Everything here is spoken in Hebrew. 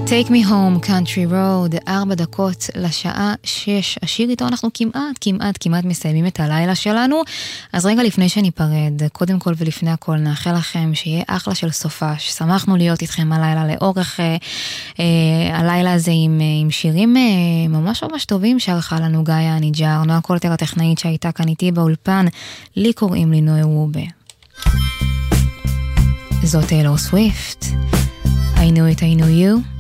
Take me home, country road, 4 דקות לשעה 6. השיר איתו אנחנו כמעט מסיימים את הלילה שלנו. אז רגע לפני שניפרד, קודם כל ולפני הכל נאחל לכם שיהיה אחלה של סופש. שמחנו להיות איתכם הלילה לאורך הלילה הזה עם שירים ממש טובים שערכה לנו גאיה ניג'אר, נועה קולטר הטכנאית שהייתה כאן איתי באולפן. לי קוראים לי נועה וובה. זאת טיילור סוויפט. I knew it, I knew you.